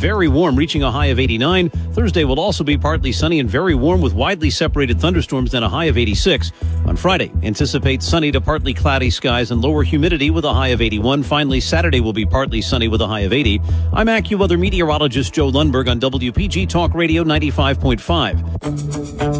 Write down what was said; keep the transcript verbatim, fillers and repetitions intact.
very warm, reaching a high of eighty-nine. Thursday will also be partly sunny and very warm with widely separated thunderstorms and a high of eighty-six. On Friday, anticipate sunny to partly cloudy skies and lower humidity with a high of eighty-one. Finally, Saturday will be partly sunny with a high of eighty. I'm AccuWeather meteorologist Joe Lundberg on W P G Talk Radio ninety-five point five.